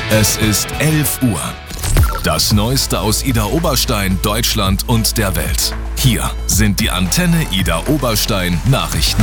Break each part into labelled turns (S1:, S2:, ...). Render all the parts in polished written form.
S1: Es ist 11 Uhr. Das Neueste aus Ida Oberstein, Deutschland und der Welt. Hier sind die Antenne Ida Oberstein Nachrichten.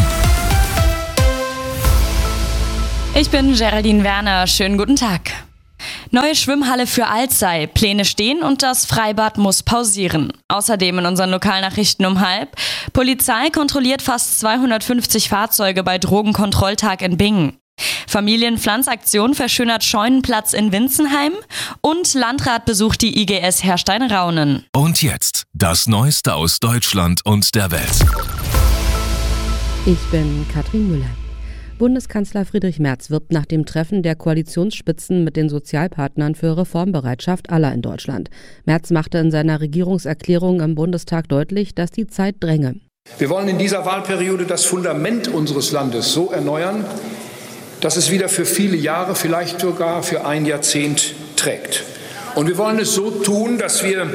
S2: Ich bin Geraldine Werner. Schönen guten Tag. Neue Schwimmhalle für Alzey. Pläne stehen und das Freibad muss pausieren. Außerdem in unseren Lokalnachrichten um 12:30. Polizei kontrolliert fast 250 Fahrzeuge bei Drogenkontrolltag in Bingen. Familienpflanzaktion verschönert Scheunenplatz in Winzenheim und Landrat besucht die IGS Herrstein-Raunen.
S1: Und jetzt das Neueste aus Deutschland und der Welt.
S3: Ich bin Katrin Müller. Bundeskanzler Friedrich Merz wirbt nach dem Treffen der Koalitionsspitzen mit den Sozialpartnern für Reformbereitschaft aller in Deutschland. Merz machte in seiner Regierungserklärung im Bundestag deutlich, dass die Zeit dränge.
S4: Wir wollen in dieser Wahlperiode das Fundament unseres Landes so erneuern, dass es wieder für viele Jahre, vielleicht sogar für ein Jahrzehnt trägt. Und wir wollen es so tun, dass wir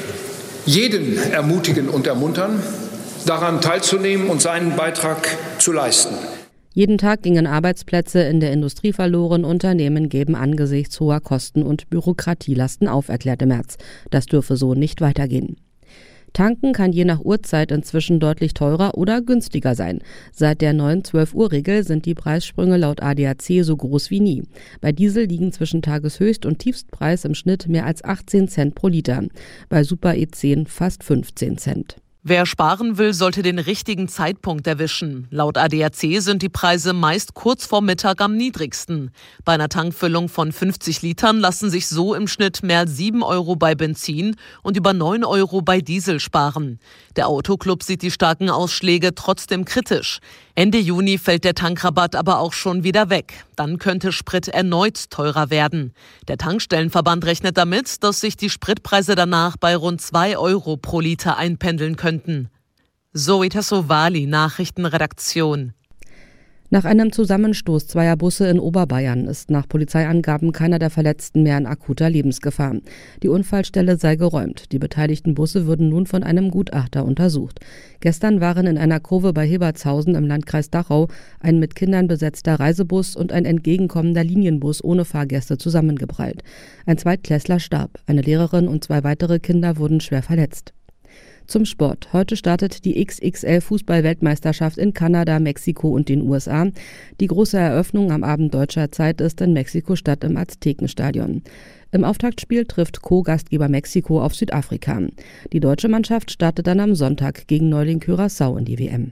S4: jeden ermutigen und ermuntern, daran teilzunehmen und seinen Beitrag zu leisten.
S3: Jeden Tag gingen Arbeitsplätze in der Industrie verloren, Unternehmen geben angesichts hoher Kosten und Bürokratielasten auf, erklärte Merz. Das dürfe so nicht weitergehen. Tanken kann je nach Uhrzeit inzwischen deutlich teurer oder günstiger sein. Seit der neuen 12-Uhr-Regel sind die Preissprünge laut ADAC so groß wie nie. Bei Diesel liegen zwischen Tageshöchst- und Tiefstpreis im Schnitt mehr als 18 Cent pro Liter. Bei Super E10 fast 15 Cent.
S5: Wer sparen will, sollte den richtigen Zeitpunkt erwischen. Laut ADAC sind die Preise meist kurz vor Mittag am niedrigsten. Bei einer Tankfüllung von 50 Litern lassen sich so im Schnitt mehr als 7 Euro bei Benzin und über 9 Euro bei Diesel sparen. Der Autoclub sieht die starken Ausschläge trotzdem kritisch. Ende Juni fällt der Tankrabatt aber auch schon wieder weg. Dann könnte Sprit erneut teurer werden. Der Tankstellenverband rechnet damit, dass sich die Spritpreise danach bei rund 2 Euro pro Liter einpendeln könnten. Zoe Tassovali, Nachrichtenredaktion.
S3: Nach einem Zusammenstoß zweier Busse in Oberbayern ist nach Polizeiangaben keiner der Verletzten mehr in akuter Lebensgefahr. Die Unfallstelle sei geräumt. Die beteiligten Busse würden nun von einem Gutachter untersucht. Gestern waren in einer Kurve bei Hebertshausen im Landkreis Dachau ein mit Kindern besetzter Reisebus und ein entgegenkommender Linienbus ohne Fahrgäste zusammengeprallt. Ein Zweitklässler starb. Eine Lehrerin und 2 weitere Kinder wurden schwer verletzt. Zum Sport. Heute startet die XXL-Fußball-Weltmeisterschaft in Kanada, Mexiko und den USA. Die große Eröffnung am Abend deutscher Zeit ist in Mexiko-Stadt im Aztekenstadion. Im Auftaktspiel trifft Co-Gastgeber Mexiko auf Südafrika. Die deutsche Mannschaft startet dann am Sonntag gegen Neuling Curaçao in die WM.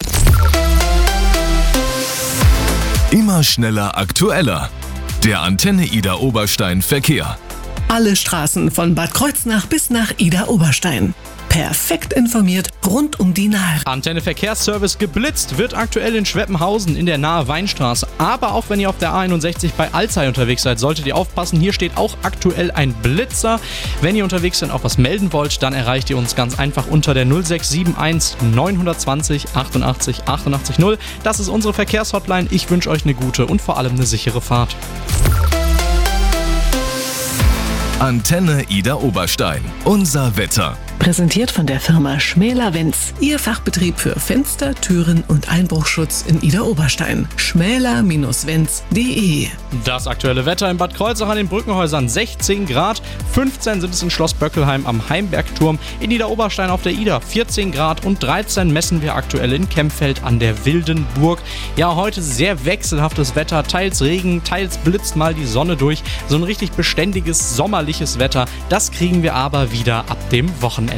S1: Immer schneller, aktueller. Der Antenne Ida Oberstein Verkehr.
S6: Alle Straßen von Bad Kreuznach bis nach Ida Oberstein. Perfekt informiert rund um die Nahe.
S7: Antenne Verkehrsservice geblitzt wird aktuell in Schweppenhausen in der nahe Weinstraße. Aber auch wenn ihr auf der A61 bei Alzey unterwegs seid, solltet ihr aufpassen. Hier steht auch aktuell ein Blitzer. Wenn ihr unterwegs seid und auch was melden wollt, dann erreicht ihr uns ganz einfach unter der 0671 920 88 88 0. Das ist unsere Verkehrshotline. Ich wünsche euch eine gute und vor allem eine sichere Fahrt.
S1: Antenne Ida Oberstein. Unser Wetter.
S6: Präsentiert von der Firma Schmäler-Wenz. Ihr Fachbetrieb für Fenster, Türen und Einbruchschutz in Ida Oberstein. schmäler-wenz.de.
S7: Das aktuelle Wetter in Bad Kreuznach an den Brückenhäusern: 16 Grad, 15 sind es in Schloss Böckelheim am Heimbergturm, in Ida Oberstein auf der Ida 14 Grad und 13 messen wir aktuell in Kempfeld an der Wildenburg. Ja, heute sehr wechselhaftes Wetter, teils Regen, teils blitzt mal die Sonne durch. So ein richtig beständiges, sommerliches Wetter, das kriegen wir aber wieder ab dem Wochenende.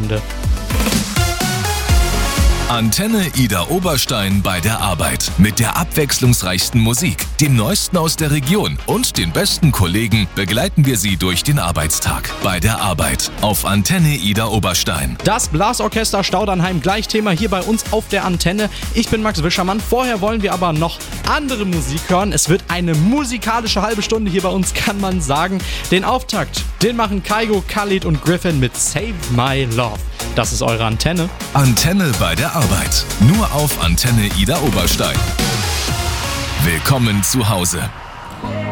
S1: Antenne Ida Oberstein bei der Arbeit. Mit der abwechslungsreichsten Musik, dem Neuesten aus der Region und den besten Kollegen begleiten wir Sie durch den Arbeitstag. Bei der Arbeit auf Antenne Ida Oberstein.
S7: Das Blasorchester Staudernheim, gleich Thema hier bei uns auf der Antenne. Ich bin Max Wischermann. Vorher wollen wir aber noch andere Musik hören. Es wird eine musikalische halbe Stunde hier bei uns, kann man sagen. Den Auftakt, den machen Kygo, Khalid und Griffin mit Save My Love. Das ist eure Antenne.
S1: Antenne bei der Arbeit. Nur auf Antenne Ida Oberstein. Willkommen zu Hause.